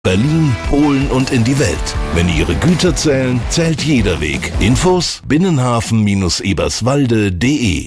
Berlin, Polen und in die Welt. Wenn Ihre Güter zählen, zählt jeder Weg. Infos: binnenhafen-eberswalde.de.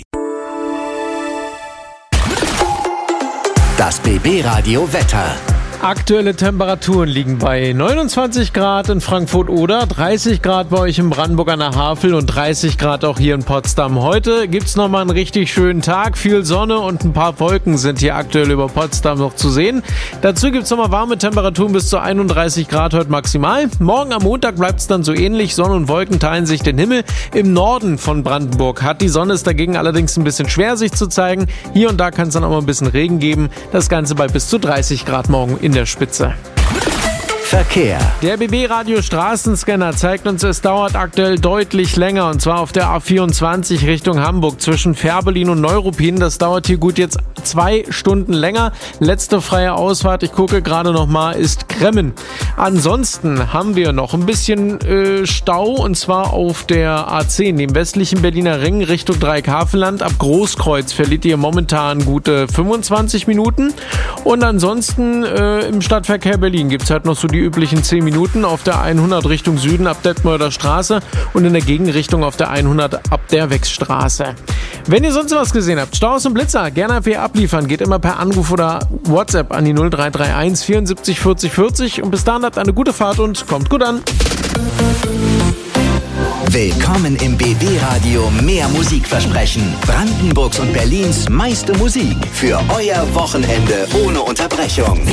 Das BB-Radio Wetter. Aktuelle Temperaturen liegen bei 29 Grad in Frankfurt-Oder, 30 Grad bei euch in Brandenburg an der Havel und 30 Grad auch hier in Potsdam. Heute gibt's nochmal einen richtig schönen Tag, viel Sonne und ein paar Wolken sind hier aktuell über Potsdam noch zu sehen. Dazu gibt's nochmal warme Temperaturen bis zu 31 Grad heute maximal. Morgen am Montag bleibt's dann so ähnlich, Sonne und Wolken teilen sich den Himmel. Im Norden von Brandenburg hat die Sonne es dagegen allerdings ein bisschen schwer sich zu zeigen. Hier und da kann es dann auch mal ein bisschen Regen geben. Das Ganze bei bis zu 30 Grad morgen in der Spitze. Verkehr. Der BB-Radio Straßenscanner zeigt uns, es dauert aktuell deutlich länger, und zwar auf der A24 Richtung Hamburg zwischen Fährberlin und Neuruppin. Das dauert hier gut jetzt 2 Stunden länger. Letzte freie Ausfahrt, ich gucke gerade nochmal, ist Kremmen. Ansonsten haben wir noch ein bisschen Stau, und zwar auf der A10, dem westlichen Berliner Ring Richtung Dreieckhavenland. Ab Großkreuz verliert ihr momentan gute 25 Minuten. Und ansonsten im Stadtverkehr Berlin gibt es halt noch so die üblichen 10 Minuten auf der 100 Richtung Süden ab Detmolder Straße und in der Gegenrichtung auf der 100 ab der Wechsstraße. Wenn ihr sonst was gesehen habt, Staus und Blitzer, gerne einfach abliefern. Geht immer per Anruf oder WhatsApp an die 0331 74 40 40. Und bis dahin habt eine gute Fahrt und kommt gut an. Willkommen im BB-Radio Mehr Musikversprechen. Brandenburgs und Berlins meiste Musik für euer Wochenende ohne Unterbrechung.